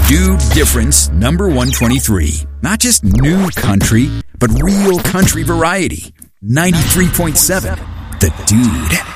Dude Difference number 123. Not just new country, but real country variety. 93.7. The Dude.